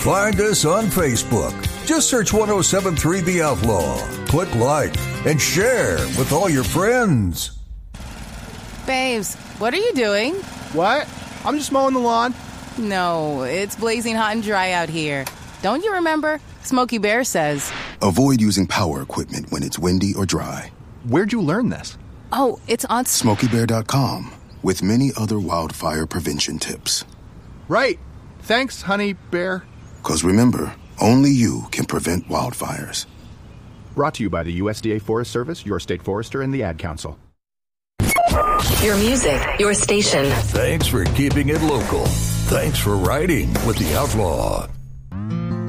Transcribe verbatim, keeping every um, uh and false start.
Find us on Facebook. Just search one oh seven point three The Outlaw. Click like and share with all your friends. Babes, what are you doing? What? I'm just mowing the lawn. No, it's blazing hot and dry out here. Don't you remember? Smokey Bear says, avoid using power equipment when it's windy or dry. Where'd you learn this? Oh, it's on Smokey Bear dot com, with many other wildfire prevention tips. Right. Thanks, Honey Bear. Because remember, only you can prevent wildfires. Brought to you by the U S D A Forest Service, your state forester, and the Ad Council. Your music, your station. Thanks for keeping it local. Thanks for riding with The Outlaw.